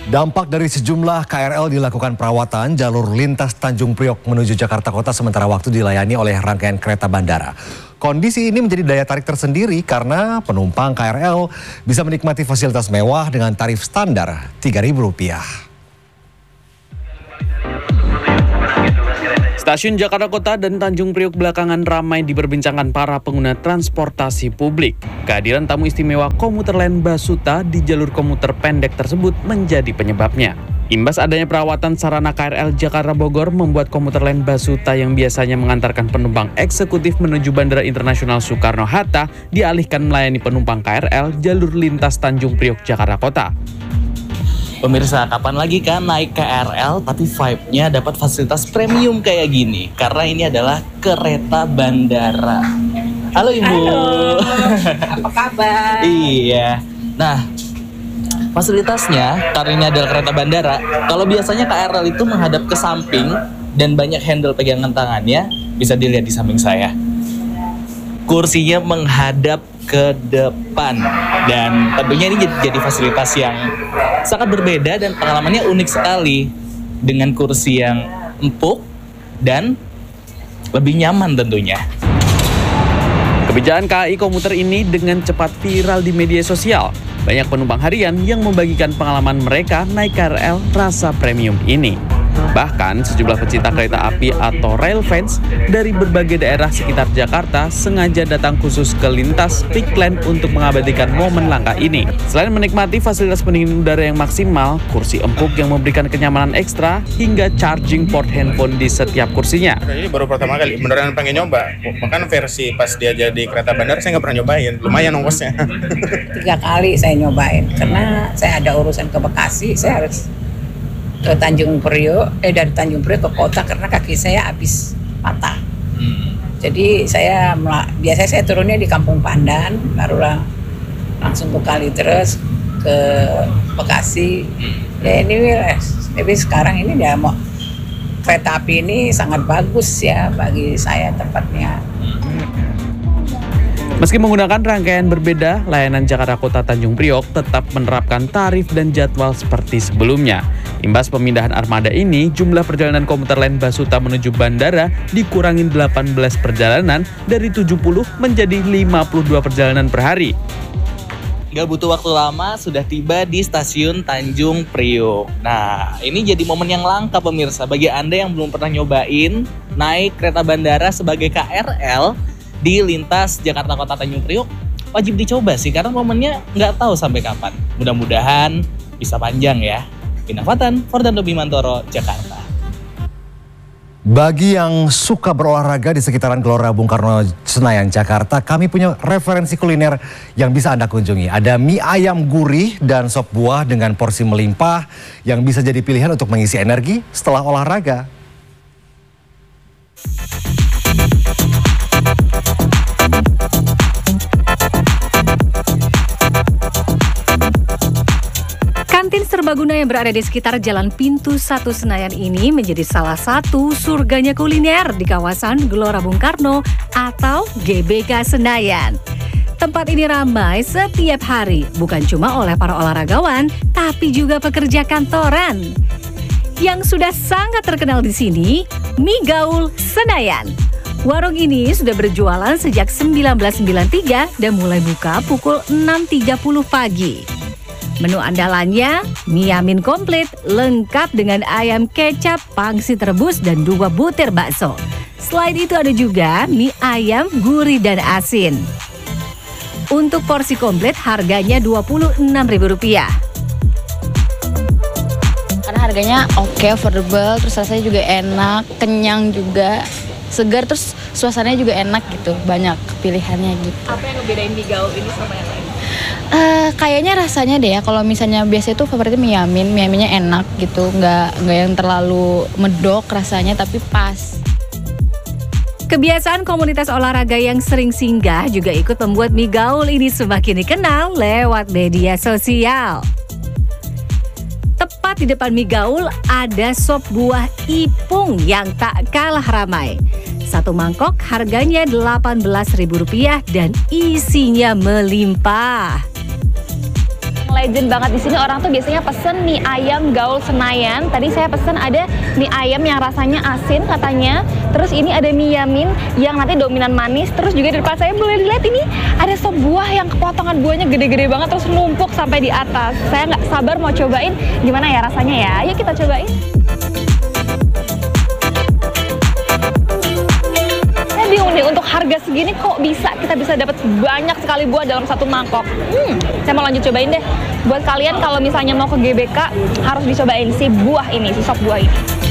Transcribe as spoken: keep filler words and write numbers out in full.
Dampak dari sejumlah K R L dilakukan perawatan jalur lintas Tanjung Priok menuju Jakarta Kota sementara waktu dilayani oleh rangkaian kereta bandara. Kondisi ini menjadi daya tarik tersendiri karena penumpang K R L bisa menikmati fasilitas mewah dengan tarif standar tiga ribu rupiah. Stasiun Jakarta Kota dan Tanjung Priok belakangan ramai diperbincangkan para pengguna transportasi publik. Kehadiran tamu istimewa komuter lain Basuta di jalur komuter pendek tersebut menjadi penyebabnya. Imbas adanya perawatan sarana K R L Jakarta Bogor membuat komuter lain Basuta yang biasanya mengantarkan penumpang eksekutif menuju Bandara Internasional Soekarno-Hatta dialihkan melayani penumpang K R L jalur lintas Tanjung Priok Jakarta Kota. Pemirsa, kapan lagi kan naik K R L tapi vibe-nya dapat fasilitas premium kayak gini? Karena ini adalah kereta bandara. Halo Ibu. Halo, apa kabar? Iya. Nah, fasilitasnya karena ini adalah kereta bandara. Kalau biasanya K R L itu menghadap ke samping dan banyak handle pegangan tangannya, bisa dilihat di samping saya. Kursinya menghadap ke depan dan tentunya ini jadi, jadi fasilitas yang sangat berbeda dan pengalamannya unik sekali dengan kursi yang empuk dan lebih nyaman tentunya. Kebijakan K A I komuter ini dengan cepat viral di media sosial. Banyak penumpang harian yang membagikan pengalaman mereka naik K R L rasa premium ini. Bahkan sejumlah pecinta kereta api atau rail fans dari berbagai daerah sekitar Jakarta sengaja datang khusus ke lintas Peak Line untuk mengabadikan momen langka ini. Selain menikmati fasilitas pendingin udara yang maksimal, kursi empuk yang memberikan kenyamanan ekstra, hingga charging port handphone di setiap kursinya. Ini baru pertama kali, beneran pengen nyoba. Bahkan versi pas dia jadi kereta bandar saya nggak pernah nyobain, lumayan ongkosnya. Tiga kali saya nyobain, karena saya ada urusan ke Bekasi, saya harus ke Tanjung Priok, eh dari Tanjung Priok ke kota karena kaki saya habis patah. Hmm. Jadi saya biasanya saya turunnya di Kampung Pandan, baru lang langsung ke Kalideres ke Bekasi. Hmm. Ya ini, tapi sekarang ini dia mau kereta api ini sangat bagus ya bagi saya tempatnya. Meski menggunakan rangkaian berbeda, layanan Jakarta Kota Tanjung Priok tetap menerapkan tarif dan jadwal seperti sebelumnya. Imbas pemindahan armada ini, jumlah perjalanan komuter lain Basuta menuju bandara dikurangi delapan belas perjalanan dari tujuh puluh menjadi lima puluh dua perjalanan per hari. Gak butuh waktu lama, sudah tiba di stasiun Tanjung Priok. Nah, ini jadi momen yang langka pemirsa. Bagi Anda yang belum pernah nyobain naik kereta bandara sebagai K R L di lintas Jakarta Kota Tanjung Priok, wajib dicoba sih karena momennya nggak tahu sampai kapan. Mudah-mudahan bisa panjang ya. Vina Fatan, Ferdinando Bimantoro, Jakarta. Bagi yang suka berolahraga di sekitaran Gelora Bung Karno Senayan, Jakarta, kami punya referensi kuliner yang bisa Anda kunjungi. Ada mie ayam gurih dan sop buah dengan porsi melimpah yang bisa jadi pilihan untuk mengisi energi setelah olahraga. Kantin serbaguna yang berada di sekitar Jalan Pintu Satu Senayan ini menjadi salah satu surganya kuliner di kawasan Gelora Bung Karno atau G B K Senayan. Tempat ini ramai setiap hari, bukan cuma oleh para olahragawan, tapi juga pekerja kantoran. Yang sudah sangat terkenal di sini, Mie Gaul Senayan. Warung ini sudah berjualan sejak seribu sembilan ratus sembilan puluh tiga dan mulai buka pukul enam tiga puluh pagi. Menu andalannya, mie yamin komplit lengkap dengan ayam kecap, pangsit rebus, dan dua butir bakso. Selain itu ada juga mie ayam gurih dan asin. Untuk porsi komplit harganya dua puluh enam ribu rupiah. Karena harganya oke, okay, affordable, terus rasanya juga enak, kenyang juga, segar, terus suasananya juga enak gitu, banyak pilihannya gitu. Apa yang ngebedain mie gaul ini sama yang lain? Uh, kayaknya rasanya deh ya, kalau misalnya biasa itu favoritnya mie yamin, mie yaminnya enak gitu, nggak nggak yang terlalu medok rasanya, tapi pas. Kebiasaan komunitas olahraga yang sering singgah juga ikut membuat mie gaul ini semakin dikenal lewat media sosial. Tepat di depan mie gaul ada sop buah ipung yang tak kalah ramai. Satu mangkok harganya delapan belas ribu rupiah dan isinya melimpah. Yang legend banget di sini orang tuh biasanya pesen mie ayam gaul Senayan. Tadi saya pesen ada mie ayam yang rasanya asin katanya. Terus ini ada mie yamin yang nanti dominan manis. Terus juga di depan saya boleh dilihat ini ada sop buah yang kepotongan buahnya gede-gede banget terus numpuk sampai di atas. Saya nggak sabar mau cobain gimana ya rasanya ya. Ayo kita cobain. Bingung nih, untuk harga segini kok bisa kita bisa dapat banyak sekali buah dalam satu mangkok. Hmm, saya mau lanjut cobain deh. Buat kalian kalau misalnya mau ke G B K harus dicobain si buah ini, si sop buah ini.